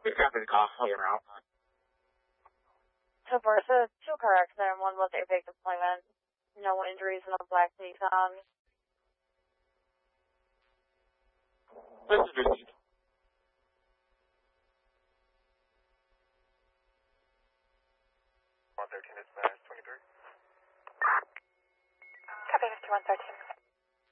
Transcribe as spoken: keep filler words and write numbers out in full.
After the call, I'll get her out. So far, it's a two-car accident, one with Apex deployment. No injuries, no black Nissan. This is received. one thirteen, it's Mass twenty-three. Copy fifty-one thirteen.